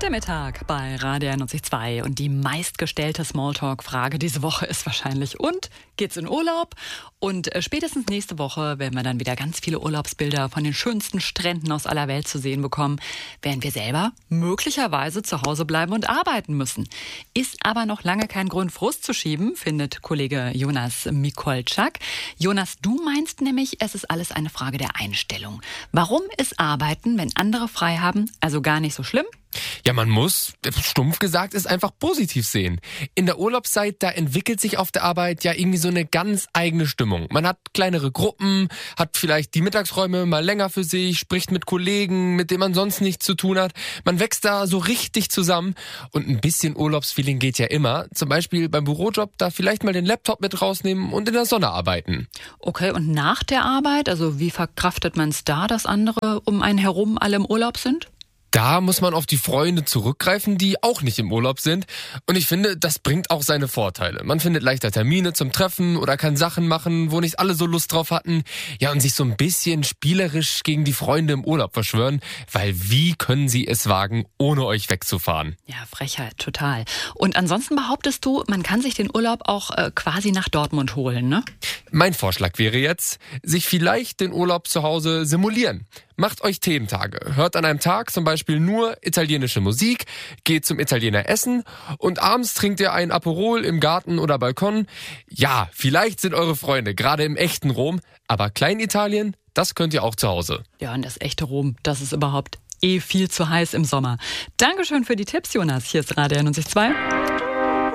Der Mittag bei Radio 91.2 und die meistgestellte Smalltalk-Frage diese Woche ist wahrscheinlich: Und geht's in Urlaub? Und spätestens nächste Woche werden wir dann wieder ganz viele Urlaubsbilder von den schönsten Stränden aus aller Welt zu sehen bekommen, während wir selber möglicherweise zu Hause bleiben und arbeiten müssen. Ist aber noch lange kein Grund, Frust zu schieben, findet Kollege Jonas Mikolczak. Jonas, du meinst nämlich, es ist alles eine Frage der Einstellung. Warum ist Arbeiten, wenn andere frei haben, also gar nicht so schlimm? Ja, man muss, stumpf gesagt, es einfach positiv sehen. In der Urlaubszeit, da entwickelt sich auf der Arbeit ja irgendwie so eine ganz eigene Stimmung. Man hat kleinere Gruppen, hat vielleicht die Mittagsräume mal länger für sich, spricht mit Kollegen, mit denen man sonst nichts zu tun hat. Man wächst da so richtig zusammen und ein bisschen Urlaubsfeeling geht ja immer. Zum Beispiel beim Bürojob da vielleicht mal den Laptop mit rausnehmen und in der Sonne arbeiten. Okay, und nach der Arbeit, also wie verkraftet man es da, dass andere um einen herum alle im Urlaub sind? Da muss man auf die Freunde zurückgreifen, die auch nicht im Urlaub sind. Und ich finde, das bringt auch seine Vorteile. Man findet leichter Termine zum Treffen oder kann Sachen machen, wo nicht alle so Lust drauf hatten. Ja, und sich so ein bisschen spielerisch gegen die Freunde im Urlaub verschwören. Weil wie können sie es wagen, ohne euch wegzufahren? Ja, Frechheit, total. Und ansonsten behauptest du, man kann sich den Urlaub auch quasi nach Dortmund holen, ne? Mein Vorschlag wäre jetzt, sich vielleicht den Urlaub zu Hause simulieren. Macht euch Thementage. Hört an einem Tag zum Beispiel nur italienische Musik, geht zum Italiener essen und abends trinkt ihr ein Aperol im Garten oder Balkon. Ja, vielleicht sind eure Freunde gerade im echten Rom, aber Kleinitalien, das könnt ihr auch zu Hause. Ja, und das echte Rom, das ist überhaupt viel zu heiß im Sommer. Dankeschön für die Tipps, Jonas. Hier ist Radio 91.2.